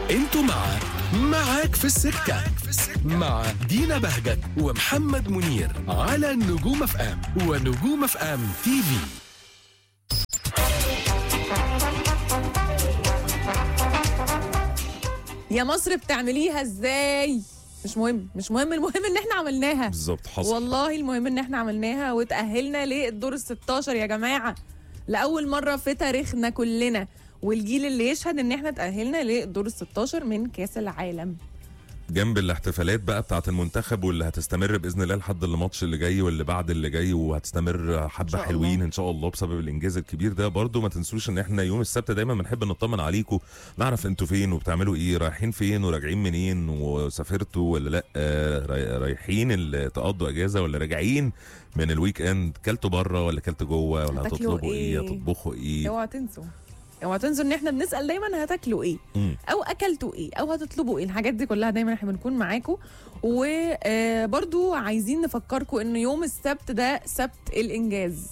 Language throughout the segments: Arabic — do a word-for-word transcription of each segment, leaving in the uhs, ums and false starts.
انتوا مع معاك في السكة مع دينا بهجت ومحمد منير على نجوم اف ام ونجوم اف ام تي في. يا مصر بتعمليها ازاي؟ مش مهم مش مهم المهم ان احنا عملناها. بالظبط، حصل. والله المهم ان احنا عملناها وتأهلنا للدور الستاشر يا جماعة، لأول مرة في تاريخنا كلنا، والجيل اللي يشهد ان احنا تأهلنا للدور الستاشر من كاس العالم. جنب الاحتفالات بقى بتاعه المنتخب واللي هتستمر باذن الله لحد الماتش اللي جاي واللي بعد اللي جاي، وهتستمر حبه حلوين ان شاء الله بسبب الانجاز الكبير ده. برضو ما تنسوش ان احنا يوم السبت دايما بنحب نطمن عليكم، نعرف انتوا فين وبتعملوا ايه، رايحين فين وراجعين منين، وسافرتوا ولا لا، رايحين اللي تقضوا اجازه ولا راجعين من الويك اند، كلتوا بره ولا كلتوا جوه، ولا هتطلبوا ايه, ايه هتطبخوا ايه. اوعوا تنسوا اوعوا تنسوا ان احنا بنسال دايما هتاكلوا ايه م. او اكلتوا ايه او هتطلبوا ايه. الحاجات دي كلها دايما احنا بنكون معاكم. وبرضو عايزين نفكركم ان يوم السبت ده سبت الانجاز.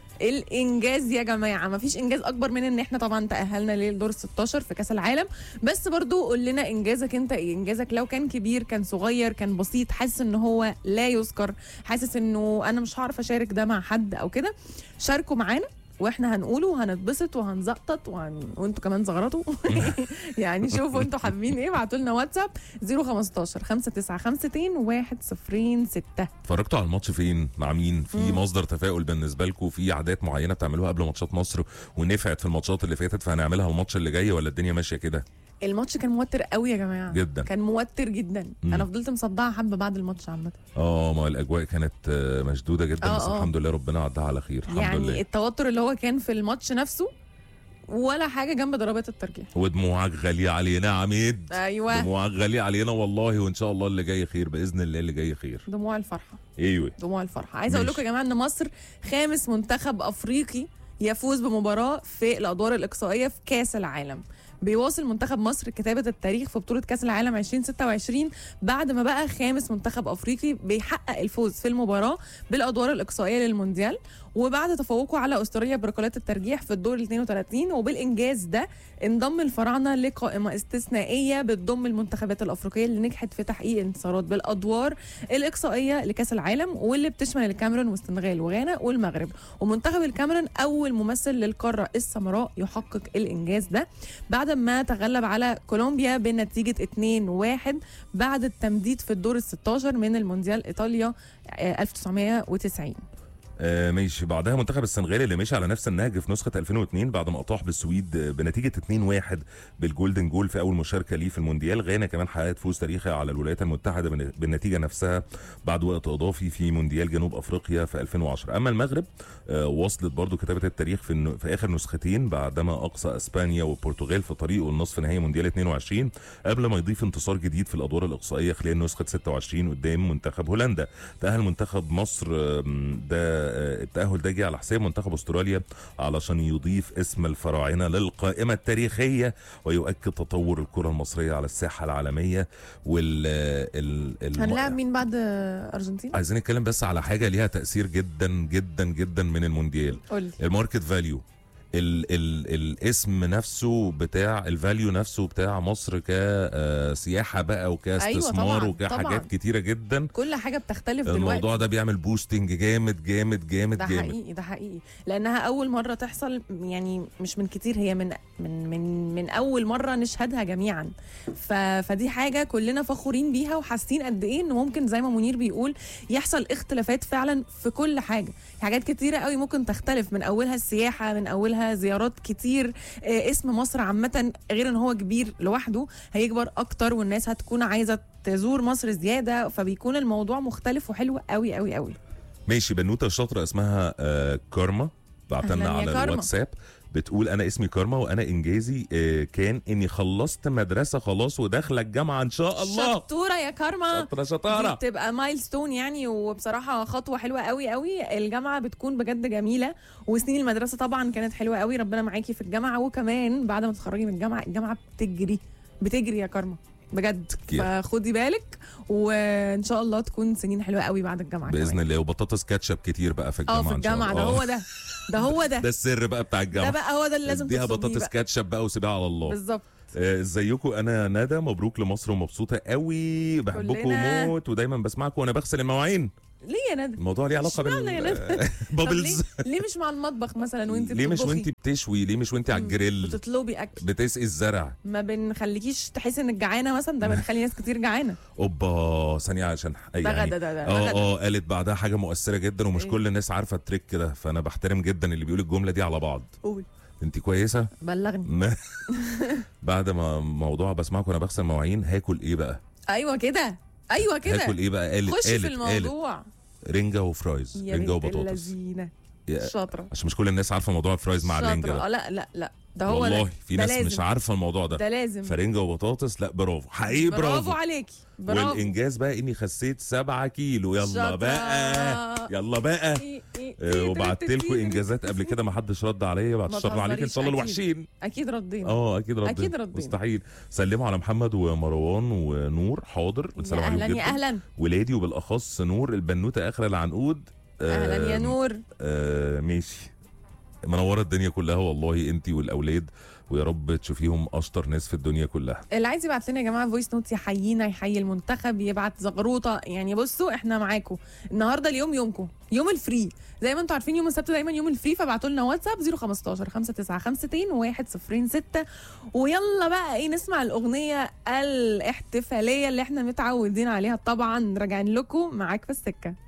الانجاز يا جماعه، مفيش انجاز اكبر من ان احنا طبعا تاهلنا للدور ستاشر في كاس العالم. بس برضو قول لنا انجازك انت ايه، انجازك لو كان كبير كان صغير كان بسيط، حاسس ان هو لا يذكر، حاسس انه انا مش هعرف اشارك ده مع حد او كده، شاركوا معانا واحنا هنقوله وهنتبسط وهنزقطط وهن... وانتوا كمان زغرطوا. يعني شوفوا انتوا حابين ايه، ابعتوا لنا واتساب صفر خمستاشر خمسة تسعة خمسة واحد صفر ستة. اتفرجتوا على الماتش فين مع مين؟ في مم. مصدر تفاؤل بالنسبه لكم؟ في عادات معينه بتعملوها قبل ماتشات مصر ونفعت في الماتشات اللي فاتت فهنعملها الماتش اللي جاي، ولا الدنيا ماشيه كده؟ الماتش كان موتر قوي يا جماعه، جدا كان موتر جدا. مم. انا فضلت مصدعه حبه بعد الماتش عامه. اه ما الاجواء كانت مشدوده جدا. أوه. بس الحمد لله ربنا عدها على خير. الحمد يعني لله. التوتر اللي هو كان في الماتش نفسه ولا حاجه جنب ضربات الترجيح. ودموعك غاليه علينا يا عميد. ايوه دموعك غاليه علينا والله، وان شاء الله اللي جاي خير باذن الله، اللي جاي خير. دموع الفرحه. ايوه دموع الفرحه. عايزه اقول لكم يا جماعه ان مصر خامس منتخب افريقي يفوز بمباراه في الادوار الاقصائيه في كاس العالم. بيواصل منتخب مصر كتابة التاريخ في بطولة كاس العالم ألفين وستة وعشرين بعد ما بقى خامس منتخب أفريقي بيحقق الفوز في المباراة بالأدوار الإقصائية للمونديال، وبعد تفوقه على أستراليا بركلات الترجيح في الدور ال اثنين وثلاثين. وبالإنجاز ده انضم الفراعنة لقائمة استثنائية بتضم المنتخبات الأفريقية اللي نجحت في تحقيق انتصارات بالأدوار الإقصائية لكاس العالم، واللي بتشمل الكاميرون والسنغال وغانا والمغرب. ومنتخب الكاميرون أول ممثل للقارة السمراء يحقق الإنجاز ده بعد ما تغلب على كولومبيا بنتيجة اتنين واحد بعد التمديد في الدور الستاشر من المونديال إيطاليا ألف وتسعمائة وتسعين. آه ماشي. بعدها منتخب السنغال اللي مشي على نفس النهج في نسخه ألفين واثنين بعد ما اطاح بالسويد بنتيجه اتنين واحد بالجولدن جول في اول مشاركه ليه في المونديال. غانا كمان حققت فوز تاريخي على الولايات المتحده بالنتيجه نفسها بعد وقت اضافي في مونديال جنوب افريقيا في ألفين وعشرة. اما المغرب آه وصلت برضو كتابه التاريخ في في اخر نسختين بعدما اقصى اسبانيا والبرتغال في طريقه لنصف نهائي مونديال اثنين وعشرين قبل ما يضيف انتصار جديد في الادوار الاقصائيه خلال نسخه ستة وعشرين قدام منتخب هولندا. تاهل منتخب مصر ده التأهل ده جه على حساب منتخب استراليا علشان يضيف اسم الفراعنة للقائمة التاريخية ويؤكد تطور الكرة المصرية على الساحة العالمية. وال ال هنلعب مين بعد أرجنتين؟ عايزين نتكلم بس على حاجة ليها تأثير جدا جدا جدا من المونديال. قولي. الماركت فاليو، ال ال الاسم نفسه بتاع الفاليو نفسه بتاع مصر كسياحه بقى وكاستثمار. أيوة وكحاجات طبعًا. كتيره جدا، كل حاجه بتختلف الموضوع دلوقتي. الموضوع ده بيعمل بوستنج جامد جامد جامد ده جامد. حقيقي ده حقيقي لانها اول مره تحصل، يعني مش من كتير، هي من من من من اول مره نشهدها جميعا. فدي حاجه كلنا فخورين بيها وحاسين قد ايه انه ممكن زي ما منير بيقول يحصل اختلافات فعلا في كل حاجه. حاجات كتيره قوي ممكن تختلف، من اولها السياحه، من اولها زيارات كتير. اسم مصر عامة غير ان هو كبير لوحده هيكبر اكتر والناس هتكون عايزة تزور مصر زيادة، فبيكون الموضوع مختلف وحلو قوي قوي قوي. ماشي. بنوتة شاطرة اسمها آه كارما بعتلنا على كارما. الواتساب بتقول انا اسمي كارما وانا انجازي آه كان اني خلصت مدرسه خلاص وداخله الجامعه ان شاء الله. شطوره يا كارما، شطوره شطاره. دي بتبقى مايلستون يعني، وبصراحه خطوه حلوه قوي قوي. الجامعه بتكون بجد جميله، وسنين المدرسه طبعا كانت حلوه قوي. ربنا معاكي في الجامعه، وكمان بعد ما تتخرجي من الجامعه الجامعه بتجري بتجري يا كارما بجد. فخدي بالك وان شاء الله تكون سنين حلوه قوي بعد الجامعه باذن كمان. الله. وبطاطس كاتشب كتير بقى في الجامعه. اه في الجامعه ده هو ده ده هو ده ده السر بقى بتاع الجامعه. ده بقى هو ده اللي لازم تديها بطاطس كاتشب بقى وسيبها على الله. بالظبط. آه، ازيكم؟ انا ندى، مبروك لمصر ومبسوطه قوي، بحبكم كلنا. موت ودايما بسمعكم وانا بغسل المواعين. ليه يا ندى؟ الموضوع ليه علاقه اشمعنى يا ندى؟ طب بابلز. ليه, ليه مش مع المطبخ مثلا وانت ليه مش بتطبخي؟ وانت بتشوي؟ ليه مش وانت على الجريل بتطلبي اكل؟ بتسقي الزرع؟ ما بنخليكيش تحسي انك جعانه مثلا، ده بنخلي ناس كتير جعانه. اوبا ثانيه عشان ده يعني غدا، ده ده اه غدا. اه قالت بعدها حاجه مؤثره جدا ومش إيه؟ كل الناس عارفه التريك ده، فانا بحترم جدا اللي بيقول الجمله دي على بعض. قول. انت كويسه؟ بلغني. بعد ما موضوع بسمعك وانا بغسل مواعين، هاكل ايه بقى؟ ايوه كده، ايوه كده. هاكل ايه بقى؟ قالت خش قالت في الموضوع. قالت رنجه وفرايز، يا رنجه بنت وبطاطس. اللذينه. يا- شاطره عشان مش كل الناس عارفه موضوع الفرايز مع الرنجه شاطره. ده. اه لا لا لا، ده هو والله ده. في ده ناس لازم. مش عارفه الموضوع ده. ده لازم. فرنجه وبطاطس، لا برافو حقيقي، برافو, برافو عليكي، برافو. والانجاز بقى اني خسيت سبعة كيلو. يلا شاطرة. بقى يلا بقى. إيه إيه آه، إيه وبعت لكم إيه. انجازات قبل كده ما حدش رد عليا، بعد ما الشر عليك ان شاء الله تهزريش، الوحشين. اكيد ردينا. اه اكيد ردينا، أكيد ردينا. مستحيل. سلموا على محمد ومروان ونور، حاضر، يا بتسلم عليهم اهلا جدا. يا اهلا. ولادي وبالاخص نور البنوته اخر العنقود. آه، اهلا يا نور. آه ماشي، منوره الدنيا كلها والله انتي والاولاد، ويا رب تشوفيهم اشطر ناس في الدنيا كلها. اللي عايز يبعت لنا يا جماعه فويس نوت يحيينا، يحيي المنتخب، يبعت زغروطه، يعني بصوا احنا معاكم النهارده، اليوم يومكم، يوم الفري زي ما انتم عارفين، يوم السبت دايما يوم الفري، فابعتوا لنا واتساب صفر خمستاشر خمسة تسعة خمسة اتنين واحد صفر ستة. ويلا بقى ايه، نسمع الاغنيه الاحتفاليه اللي احنا متعودين عليها طبعا. راجعين لكم معاك في السكه.